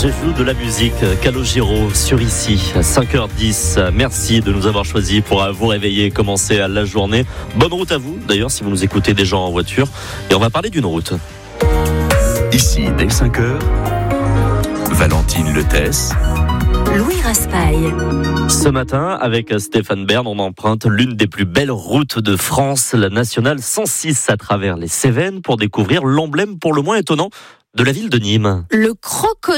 Je joue de la musique, Calogero sur ici, à 5h10. Merci de nous avoir choisis pour vous réveiller et commencer la journée. Bonne route à vous, d'ailleurs, si vous nous écoutez déjà en voiture. Et on va parler d'une route. Ici, dès 5h, Valentine Letès, Louis Raspail. Ce matin, avec Stéphane Bern, on emprunte l'une des plus belles routes de France, la nationale 106 à travers les Cévennes, pour découvrir l'emblème pour le moins étonnant de la ville de Nîmes. Le crocodile